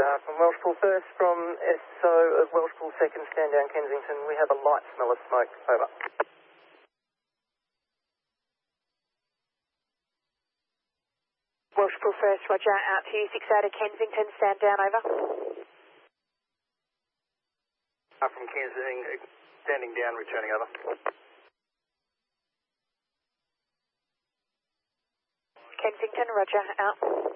From Welshpool first, from SO of Welshpool second, stand down Kensington. We have a light smell of smoke. Over. Welshpool first, roger, out to you, 6 out of Kensington, stand down, over. From Kensington, standing down, returning over. Kensington, roger, out.